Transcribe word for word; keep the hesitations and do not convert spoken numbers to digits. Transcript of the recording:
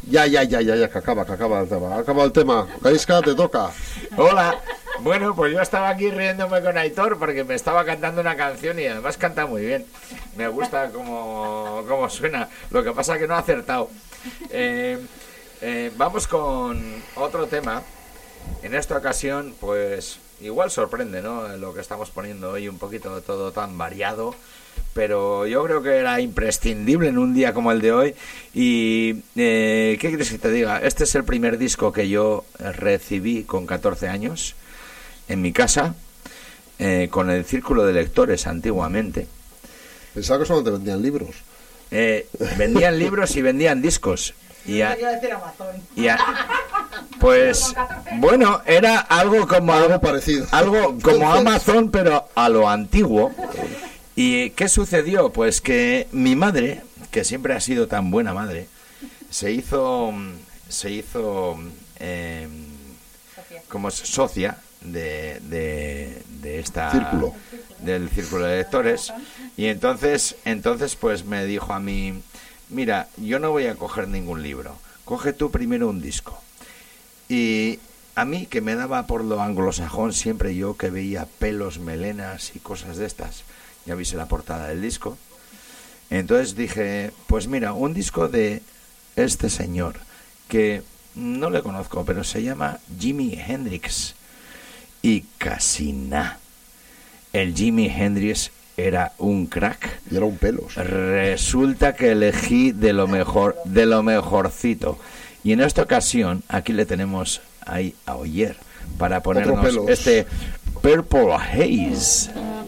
Ya, ya, ya, ya, ya, que acaba, que acaba el tema. Acaba el tema. Gaisca, te toca. Hola. Bueno, pues yo estaba aquí riéndome con Aitor porque me estaba cantando una canción y además canta muy bien. Me gusta cómo, cómo suena. Lo que pasa es que no ha acertado. Eh, eh, vamos con otro tema. En esta ocasión, pues igual sorprende, ¿no? Lo que estamos poniendo hoy, un poquito de todo tan variado. Pero yo creo que era imprescindible en un día como el de hoy. Y, eh, ¿qué quieres que te diga? Este es el primer disco que yo recibí con catorce años en mi casa, eh, con el círculo de lectores antiguamente. Pensaba que solo te vendían libros. Eh, vendían libros y vendían discos. Y a, y a, pues bueno, era algo como algo parecido, algo como Amazon, pero a lo antiguo. ¿Y qué sucedió? Pues que mi madre, que siempre ha sido tan buena madre, se hizo se hizo eh, como socia de, de, de esta círculo. del círculo de lectores, y entonces entonces pues me dijo a mí: mira, yo no voy a coger ningún libro, coge tú primero un disco. Y a mí, que me daba por lo anglosajón, siempre yo que veía pelos, melenas y cosas de estas, ya viste la portada del disco, entonces dije, pues mira, un disco de este señor que no le conozco, pero se llama Jimi Hendrix, y casi nada. El Jimi Hendrix era un crack. Y era un pelos. Resulta que elegí de lo mejor, de lo mejorcito. Y en esta ocasión, aquí le tenemos ahí a Oyer para ponernos este Purple Haze.